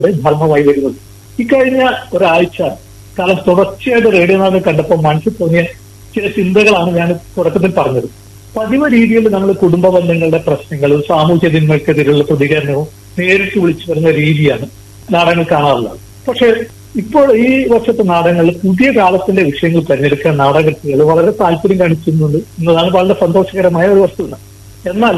ധർമ്മമായി വരുന്നത്. ഇക്കഴിഞ്ഞ ഒരാഴ്ച കാലം തുടർച്ചയായിട്ട് റേഡിയോ നാടകം കണ്ടപ്പോൾ മനസ്സിൽ തോന്നിയ ചില ചിന്തകളാണ് ഞാൻ തുടക്കത്തിൽ പറഞ്ഞത്. പതിവ് രീതിയിൽ നമ്മൾ കുടുംബ ബന്ധങ്ങളുടെ പ്രശ്നങ്ങളും സാമൂഹ്യ തിന്മയ്ക്കെതിരെയുള്ള പ്രതികരണവും നേരിട്ട് വിളിച്ചു വരുന്ന രീതിയാണ് നാടകങ്ങൾ കാണാറുള്ളത്. പക്ഷെ ഇപ്പോൾ ഈ വർഷത്തെ നാടകങ്ങളിൽ പുതിയ കാലത്തിന്റെ വിഷയങ്ങൾ തിരഞ്ഞെടുക്കാൻ നാടകൃത്തികൾ വളരെ താല്പര്യം കാണിക്കുന്നുണ്ട് എന്നതാണ് വളരെ സന്തോഷകരമായ ഒരു വസ്തുത. എന്നാൽ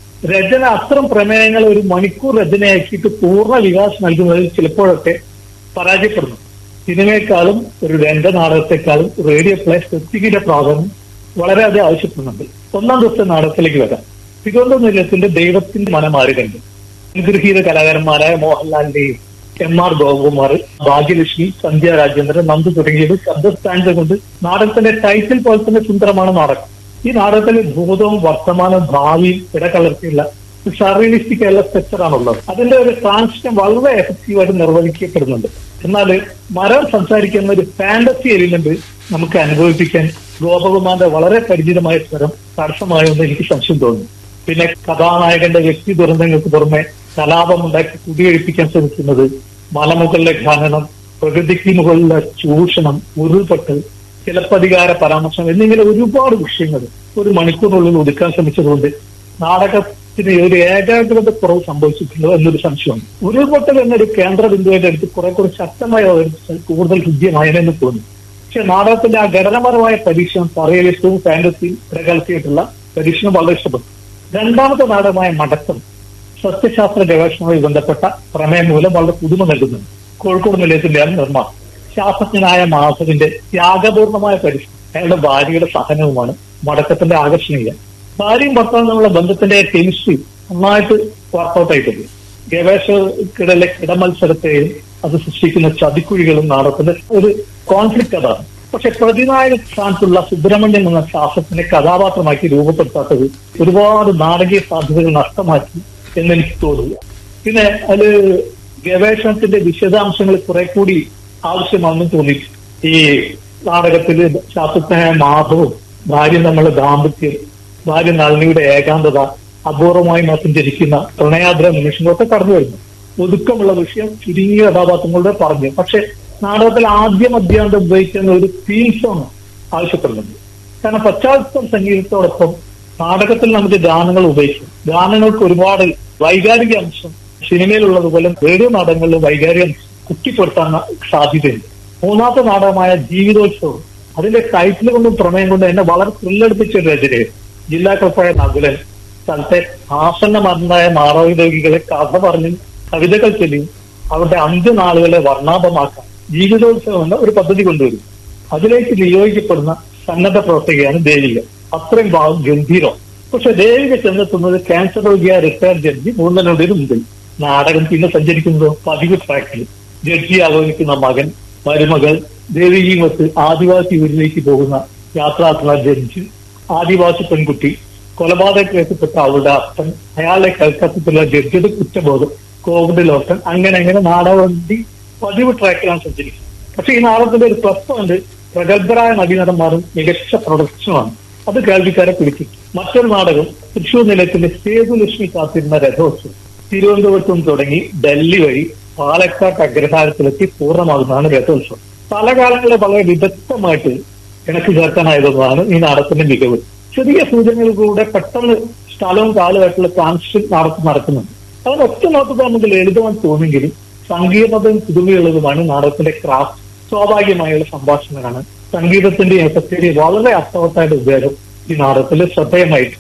രചന അത്തരം പ്രമേയങ്ങൾ ഒരു മണിക്കൂർ രചനയാക്കിയിട്ട് പൂർണ്ണ വികാസം നൽകുന്നതിൽ ചിലപ്പോഴൊക്കെ പരാജയപ്പെടുന്നു. സിനിമയെക്കാളും ഒരു രംഗനാടകത്തെക്കാളും റേഡിയോ പ്ലേ സൃഷ്ടിക്കിന്റെ പ്രാധാന്യം വളരെയധികം ആവശ്യപ്പെടുന്നുണ്ട്. ഒന്നാം ദിവസത്തെ നാടകത്തിലേക്ക് വരാം. തിരുവനന്തപുരം നിലയത്തിന്റെ ദൈവത്തിന്റെ മനമാരുകണ്ട് അനുഗ്രഹീത കലാകാരന്മാരായ മോഹൻലാലിന്റെയും എം.ആർ. ഗോപകുമാർ, ഭാഗ്യലക്ഷ്മി, സന്ധ്യ രാജേന്ദ്രൻ, നന്ദു തുടങ്ങിയത് ശബ്ദസ്ഥാനത്തെ കൊണ്ട് നാടകത്തിന്റെ ടൈറ്റിൽ പോലെ തന്നെ സുന്ദരമാണ് നാടകം. ഈ നാടകത്തിലെ ഭൂതവും വർത്തമാനവും ഭാവിയും ഇടകലർത്തിയുള്ള സർറിയലിസ്റ്റിക് ആയുള്ള സ്ട്രക്ചറാണുള്ളത്. അതിന്റെ ഒരു ട്രാൻസിഷൻ വളരെ എഫക്റ്റീവായിട്ട് നിർവഹിക്കപ്പെടുന്നുണ്ട്. എന്നാൽ മരം സംസാരിക്കുന്ന ഒരു ഫാന്റസി എലിമെന്റ് നമുക്ക് അനുഭവിപ്പിക്കാൻ ഗോപകുമാറിന്റെ വളരെ പരിചിതമായ സ്വരം തടസ്സമായെന്ന് എനിക്ക് സംശയം തോന്നുന്നു. പിന്നെ കഥാനായകന്റെ വ്യക്തി ദുരന്തങ്ങൾക്ക് പുറമെ കലാപമുണ്ടാക്കി കുടിയൊഴിപ്പിക്കാൻ ശ്രമിക്കുന്നത്, മലമുകളിലെ ഖനനം, പ്രകൃതിക്ക് മുകളിലെ ചൂഷണം, ഉരുൾപൊട്ടൽ, ചിലപ്പതികാര പരാമർശം എന്നിങ്ങനെ ഒരുപാട് വിഷയങ്ങൾ ഒരു മണിക്കൂറിനുള്ളിൽ ഒതുക്കാൻ ശ്രമിച്ചതുകൊണ്ട് നാടകത്തിന് ഒരു ഏകാഗ്രത കുറവ് സംഭവിച്ചിട്ടുണ്ടോ എന്നൊരു സംശയമാണ്. ഉരുൾപൊട്ടൽ എന്നൊരു കേന്ദ്ര ബിന്ദുവിന്റെ അടുത്ത് കുറെ ശക്തമായി അവതരിപ്പിച്ചാൽ കൂടുതൽ ഹൃദ്യമായെന്ന് തോന്നി. പക്ഷെ നാടകത്തിന്റെ ആ ഘടനാപരമായ പരീക്ഷണം സർറിയലിസവും ഫാന്റസിയും ഇടകലർത്തിയിട്ടുള്ള പരീക്ഷണം വളരെ ഇഷ്ടപ്പെട്ടു. രണ്ടാമത്തെ നാടകമായ മടക്കം സസ്യശാസ്ത്ര ഗവേഷണവുമായി ബന്ധപ്പെട്ട പ്രമേയം മൂലം വളരെ പുതുമ നൽകുന്നുണ്ട്. കോഴിക്കോട് നിലയത്തിന്റെയാണ് നിർമ്മാണം. ശാസ്ത്രജ്ഞനായ മാധവിന്റെ ത്യാഗപൂർണമായ പരിശ്രമം, അയാളുടെ ഭാര്യയുടെ സഹനവുമാണ് മടക്കത്തിന്റെ ആകർഷണീയം. ഭാര്യയും ഭർത്താവും തമ്മിലുള്ള ബന്ധത്തിന്റെ കെമിസ്ട്രി നന്നായിട്ട് വർക്കൗട്ട് ആയിട്ടുണ്ട്. ഗവേഷകർക്കിടയിലെ കിടമത്സരത്തെയും അത് സൃഷ്ടിക്കുന്ന ചതിക്കുഴികളും നാടകത്തിന്റെ ഒരു കോൺഫ്ലിക്റ്റ് അതാണ്. പക്ഷെ പ്രതിനായക സ്ഥാനത്തുള്ള സുബ്രഹ്മണ്യൻ എന്ന ശാസ്ത്രജ്ഞനെ കഥാപാത്രമാക്കി രൂപപ്പെടുത്താത്തത് ഒരുപാട് നാടകീയ സാധ്യതകൾ നഷ്ടമാക്കി എന്നെനിക്ക് തോന്നുക. പിന്നെ അത് ഗവേഷണത്തിന്റെ വിശദാംശങ്ങൾ കുറെ കൂടി ആവശ്യമാണെന്ന് തോന്നി. ഈ നാടകത്തില് ശാസ്ത്രജ്ഞനായ മാധവും ഭാര്യ നമ്മളുടെ ദാമ്പത്യം, ഭാര്യ നളിനിയുടെ ഏകാന്തത, അപൂർവമായി മാത്രം ജനിക്കുന്ന പ്രണയാദ്ര നിമിഷങ്ങളൊക്കെ കടന്നു വരുന്നു. ഒതുക്കമുള്ള വിഷയം ചുരുങ്ങിയ കഥാപാത്രങ്ങളുടെ പറഞ്ഞു. പക്ഷെ നാടകത്തിൽ ആദ്യം അധ്യാന്തം ഉപയോഗിക്കുന്ന ഒരു തീം സോങ് ആവശ്യപ്പെടുന്നുണ്ട്. കാരണം പശ്ചാത്തല സംഗീതത്തോടൊപ്പം നാടകത്തിൽ നമുക്ക് ഗാനങ്ങൾ ഉപയോഗിക്കും. ഗാനങ്ങൾക്ക് ഒരുപാട് വൈകാരിക അംശം സിനിമയിലുള്ളതുപോലെ റേഡിയോ നാടകങ്ങളിൽ വൈകാരിക അംശം കുട്ടിപ്പെടുത്താൻ സാധ്യതയുണ്ട്. മൂന്നാമത്തെ നാടകമായ ജീവിതോത്സവം, അതിന്റെ ടൈറ്റിൽ കൊണ്ടും പ്രമേയം കൊണ്ടും എന്നെ വളരെ ത്രില്ലടിപ്പിച്ച ഒരു രചനയാണ്. ജില്ലാ കളക്ടറായ നകുലൻ സ്ഥലത്തെ ആസന്ന മരണമായ മാനവിക രോഗികളെ കഥ പറഞ്ഞും കവിതകൾ ചൊല്ലിയും അവരുടെ അന്ത്യനാളുകളെ വർണ്ണാഭമാക്കാൻ ജീവിതോത്സവം എന്ന ഒരു പദ്ധതി കൊണ്ടുവരും. അതിലേക്ക് നിയോഗിക്കപ്പെടുന്ന സന്നദ്ധ പ്രവർത്തകയാണ് ദേവിക. അത്രയും ഭാഗം ഗംഭീരം. പക്ഷെ ദേവിക ചെന്നെത്തുന്നത് ക്യാൻസർ രോഗിയായ റിട്ടയർഡ് ജഡ്ജി മൂന്നനോടിന് മുമ്പിൽ. നാടകം പിന്നെ സഞ്ചരിക്കുന്നത് പതിവ് ട്രാക്കിൽ. ജഡ്ജി ആലോചിക്കുന്ന മകൻ, മരുമകൾ, ദേവികയുമൊത്ത് ആദിവാസി ഊരിലേക്ക് പോകുന്ന യാത്രാർത്ഥന ജഡ്ജി, ആദിവാസി പെൺകുട്ടി, കൊലപാതക കേസപ്പെട്ട അവളുടെ അപ്പൻ, അയാളെ കൽക്കത്തത്തിലുള്ള ജഡ്ജിയുടെ കുറ്റബോധം, കോവിഡ് ലോക്കൻ, അങ്ങനെ നാടകവണ്ടി പതിവ് ട്രാക്കിലാണ് സഞ്ചരിക്കുന്നത്. പക്ഷെ ഈ നാടകത്തിന്റെ ഒരു പ്ലസ് പോയിന്റ് പ്രഗത്ഭരായ നടീനടന്മാരും മികച്ച പ്രൊഡക്ഷനുമാണ്. അത് കേൾവിക്കാരെ പിടിക്കും. മറ്റൊരു നാടകം തൃശൂർ നിലയത്തിന്റെ സേതുലക്ഷ്മി കാത്തിരുന്ന രഥോത്സവം. തിരുവനന്തപുരത്തും തുടങ്ങി ഡൽഹി വഴി പാലക്കാട് അഗ്രഹാരത്തിലെത്തി പൂർണ്ണമാകുന്നതാണ് രഥോത്സവം. പല കാലങ്ങളെ വളരെ വിദഗ്ധമായിട്ട് ഇണക്കി ചേർക്കാനായതാണ് ഈ നാടകത്തിന്റെ മികവ്. ചെറിയ സൂചനകളിലൂടെ പെട്ടെന്ന് സ്ഥലവും കാലമായിട്ടുള്ള ട്രാൻസിഷൻ നടക്കുന്നുണ്ട്. അതിന് ഒറ്റ നോട്ടത്തിൽ നമുക്ക് ലളിതമായി തോന്നുമെങ്കിലും സങ്കീർണതയും പുതുമയുള്ളതുമാണ് നാടകത്തിന്റെ ക്രാഫ്റ്റ്. സ്വാഭാവികമായുള്ള സംഭാഷണങ്ങളാണ്. സംഗീതത്തിന്റെയും എഫക്റ്റിന്റെയും വളരെ അർത്ഥവത്തായിട്ട് ഉപയോഗം ഈ നാടകത്തിൽ ശ്രദ്ധേയമായിട്ട്.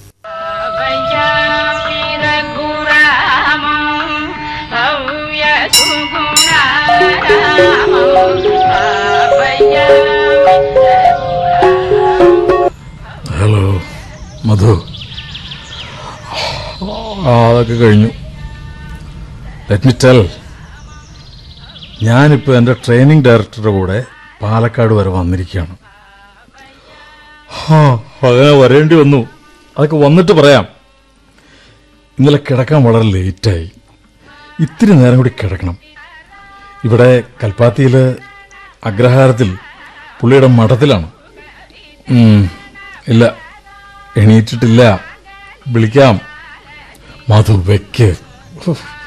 ഹലോ മധു, അതൊക്കെ കഴിഞ്ഞു. ലെറ്റ് മി ടെൽ, ഞാനിപ്പോൾ എൻ്റെ ട്രെയിനിങ് ഡയറക്ടറുടെ കൂടെ പാലക്കാട് വരെ വന്നിരിക്കുകയാണ്. അങ്ങനെ വരേണ്ടി വന്നു. അതൊക്കെ വന്നിട്ട് പറയാം. ഇന്നലെ കിടക്കാൻ വളരെ ലേറ്റായി. ഇത്തിരി നേരം കൂടി കിടക്കണം. ഇവിടെ കൽപ്പാത്തിയിൽ അഗ്രഹാരത്തിൽ പുള്ളിയുടെ മഠത്തിലാണ്. ഇല്ല, എണീറ്റിട്ടില്ല. വിളിക്കാം. മധു, വെക്ക്.